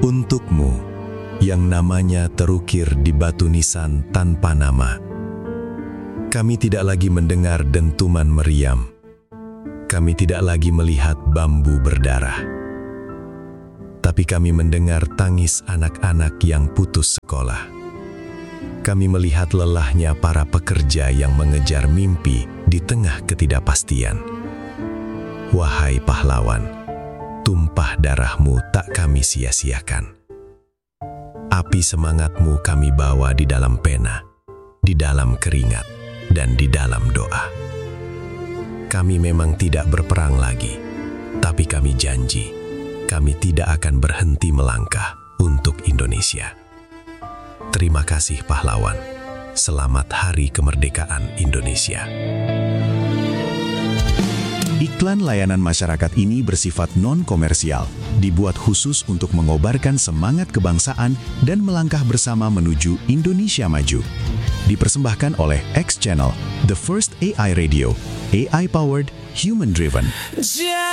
Untukmu, yang namanya terukir di batu nisan tanpa nama. Kami tidak lagi mendengar dentuman meriam. Kami tidak lagi melihat bambu berdarah. Tapi kami mendengar tangis anak-anak yang putus sekolah. Kami melihat lelahnya para pekerja yang mengejar mimpi di tengah ketidakpastian. Wahai pahlawan, tumpah darahmu tak kami sia-siakan. Api semangatmu kami bawa di dalam pena, di dalam keringat, dan di dalam doa. Kami memang tidak berperang lagi, tapi kami janji, kami tidak akan berhenti melangkah untuk Indonesia. Terima kasih pahlawan. Selamat Hari Kemerdekaan Indonesia. Iklan layanan masyarakat ini bersifat non-komersial, dibuat khusus untuk mengobarkan semangat kebangsaan dan melangkah bersama menuju Indonesia maju. Dipersembahkan oleh X Channel, the first AI radio, AI-powered, human-driven.